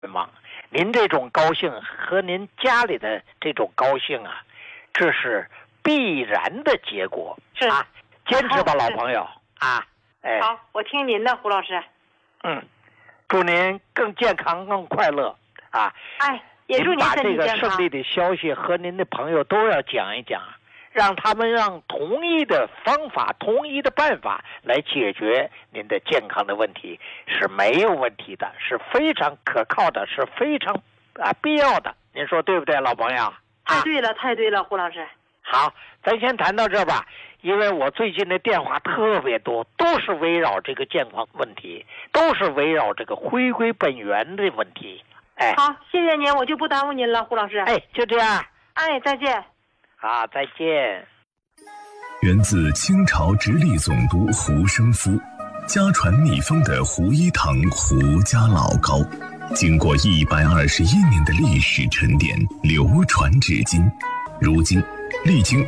忙。您这种高兴和您家里的这种高兴啊，这是必然的结果。 是啊，坚持吧，老朋友啊！哎， 好，我听您的，胡老师。 祝您更健康、更快乐啊！ 哎，也祝您身体健康。 把这个胜利的消息和您的朋友都要讲一讲，让他们让同一的方法、同一的办法来解决您的健康的问题是没有问题的，是非常可靠的，是非常必要的。您说对不对，老朋友？ 太对了，太对了，胡老师。 好，咱先谈到这吧，因为我最近的电话特别多，都是围绕这个健康问题，都是围绕这个回归本源的问题。哎， 好，谢谢您，我就不耽误您了，胡老师。 哎，就这样。 哎，再见。 好，再见。 源自清朝直隶总督胡生夫，家传秘方的胡一堂胡家老膏，经过121年的历史沉淀，流传至今。如今历经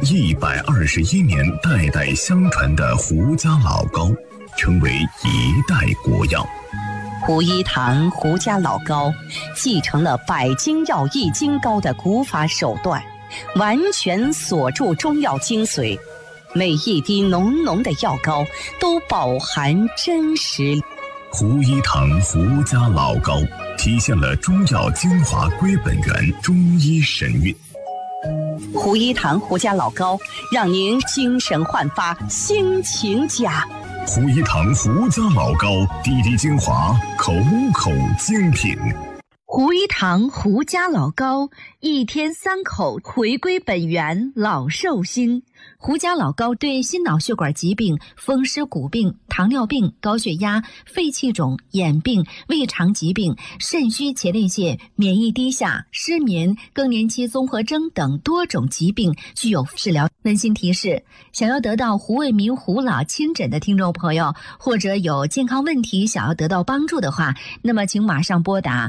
121年代代相传的胡家老膏，成为一代国药。 胡一堂胡家老膏继承了百金药益金膏的古法手段，完全锁住中药精髓，每一滴浓浓的药膏都饱含真实。 胡一堂胡家老膏体现了中药精华归本源，中医神韵。 胡一堂胡家老膏让您精神焕发，心情佳。 胡一堂胡家老膏，滴滴精华，口口精品。 胡一堂胡家老膏，一天3口，回归本源，老寿星。胡家老膏对心脑血管疾病、风湿骨病、糖尿病、高血压、肺气肿、眼病、胃肠疾病、肾虚前列腺、免疫低下、失眠、更年期综合征等多种疾病具有治疗。温馨提示：想要得到胡卫民胡老亲诊的听众朋友，或者有健康问题想要得到帮助的话，那么请马上拨打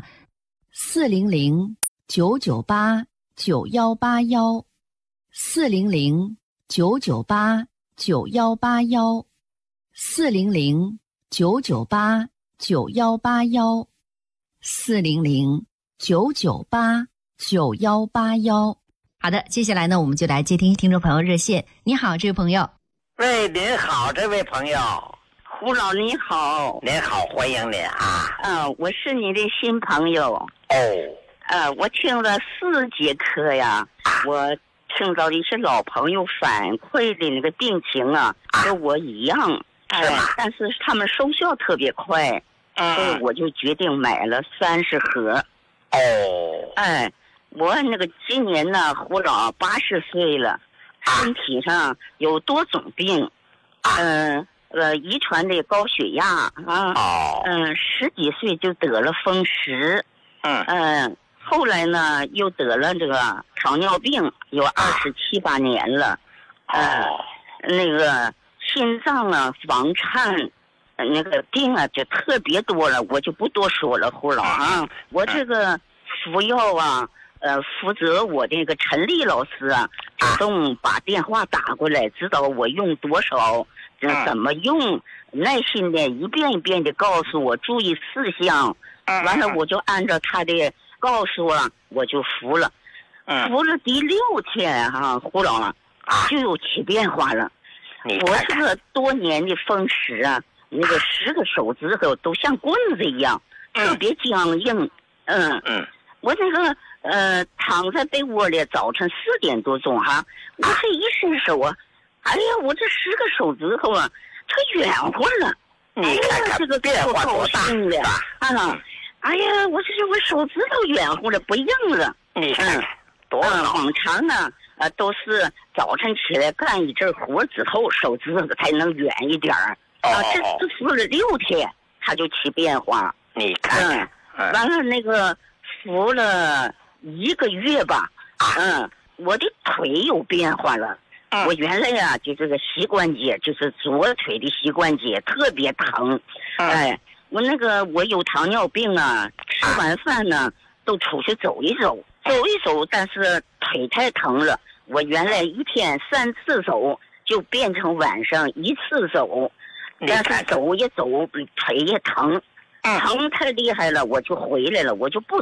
400-998-9181，400-998-9181，400-998-9181。好的，接下来呢，我们就来接听听众朋友热线。你好，这位朋友。 喂，您好，这位朋友。 胡老你好。 您好，欢迎您啊。 我是你的新朋友。我听了4节课呀，我听到的是老朋友反馈的那个病情啊，跟我一样，但是他们收效特别快，所以我就决定买了30盒。我那个今年呢，胡老80岁了，身体上有多种病，遗传的高血压10几岁就得了风湿，后来呢又得了这个糖尿病，有27、8年了，那个心脏啊、房颤，那个病啊就特别多了，我就不多说了，胡老啊，我这个服药啊，负责我这个陈丽老师啊，主动把电话打过来，知道我用多少，怎么用，耐心的一遍一遍的告诉我注意事项，完了我就按照他的告诉我就服了，服了第6天胡老啊，就有起变化了。我这个多年的风湿啊，那个10个手指头都像棍子一样，特别僵硬。我那个躺在被窝里，早晨4点多钟我这一伸手啊，哎呀，我这10个手指头啊，它圆乎了。 你看看这个变化多大哎呀，我手指头圆乎了，不硬了。 你看多好。 往常呢都是早晨起来干一阵活之后，手指头才能圆一点儿。这服了6天，它就起变化。 你看完了那个服了1个月吧，我的腿有变化了。我原来呀，就这个膝关节，就是左腿的膝关节特别疼。我我有糖尿病啊，吃完饭呢都出去走一走，但是腿太疼了。我原来一天3次走，就变成晚上1次走，但是走也走，腿也疼。 疼太厉害了，我就回来了，我就不